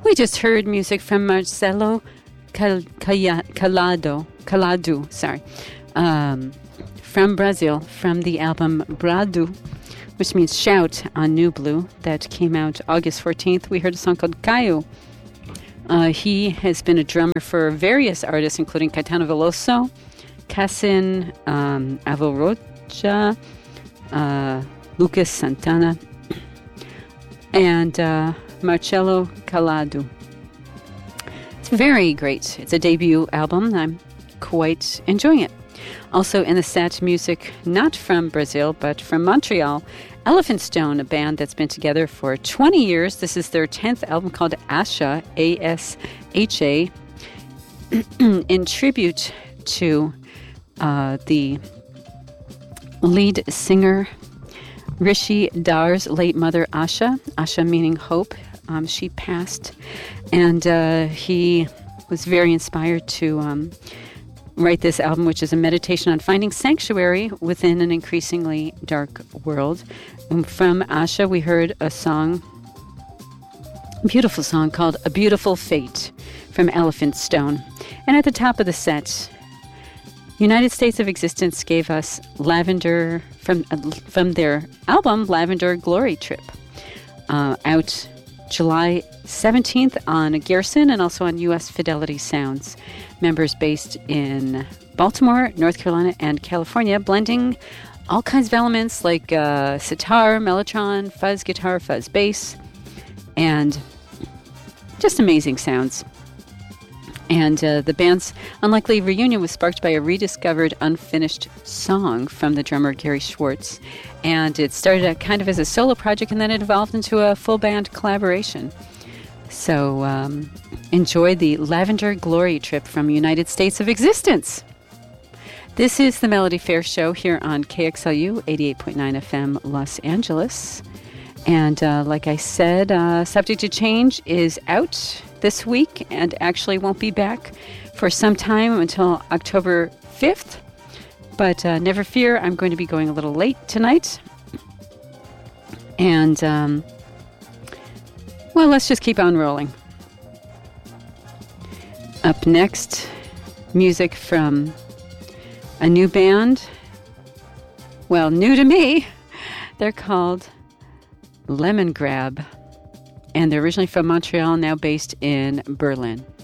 We just heard music from Marcelo Calado, from Brazil, from the album Brado, which means shout, on New Blue, that came out August 14th. We heard a song called Caio. He has been a drummer for various artists, including Caetano Veloso, Cassin Alvarocha, Lucas Santana, and Marcelo Calado. It's very great. It's a debut album. I'm quite enjoying it. Also in the set, music not from Brazil, but from Montreal. Elephant Stone, a band that's been together for 20 years. This is their 10th album called Asha, A-S-H-A, in tribute to the lead singer Rishi Dar's late mother, Asha. Asha meaning hope. She passed, and he was very inspired to write this album, which is a meditation on finding sanctuary within an increasingly dark world. And from Asha, we heard a song, a beautiful song called A Beautiful Fate from Elephant Stone. And at the top of the set, United States of Existence gave us Lavender from their album Lavender Glory Trip, out July 17th on Garrison and also on U.S. Fidelity Sounds. Members based in Baltimore, North Carolina, and California, blending all kinds of elements like sitar, mellotron, fuzz guitar, fuzz bass, and just amazing sounds. And the band's unlikely reunion was sparked by a rediscovered unfinished song from the drummer Gary Schwartz. And it started out kind of as a solo project, and then it evolved into a full band collaboration. So enjoy the Lavender Glory Trip from United States of Existence. This is the Melody Fair Show here on KXLU 88.9 FM Los Angeles. And like I said, Subject to Change is out this week and actually won't be back for some time until October 5th. But never fear, I'm going to be going a little late tonight. And, well, let's just keep on rolling. Up next, music from a new band. Well, new to me. They're called Lemon Grab. And they're originally from Montreal, now based in Berlin.